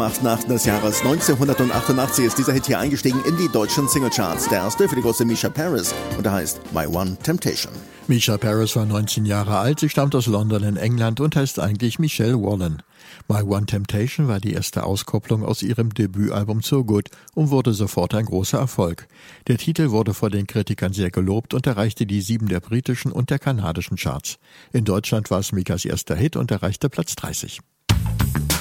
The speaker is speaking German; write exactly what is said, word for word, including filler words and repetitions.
achten achten des Jahres neunzehnhundertachtundachtzig ist dieser Hit hier eingestiegen in die deutschen Singlecharts. Der erste für die große Misha Paris und er heißt My One Temptation. Misha Paris war neunzehn Jahre alt, sie stammt aus London in England und heißt eigentlich Michelle Wallen. My One Temptation war die erste Auskopplung aus ihrem Debütalbum So Good und wurde sofort ein großer Erfolg. Der Titel wurde vor den Kritikern sehr gelobt und erreichte die sieben der britischen und der kanadischen Charts. In Deutschland war es Mikas erster Hit und erreichte Platz dreißig.